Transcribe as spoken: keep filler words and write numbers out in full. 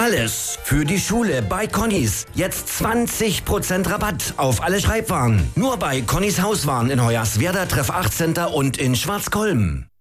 Alles für die Schule bei Connys. Jetzt zwanzig Prozent Rabatt auf alle Schreibwaren. Nur bei Connys Hauswaren in Hoyerswerda, Treff acht Center und in Schwarzkolm.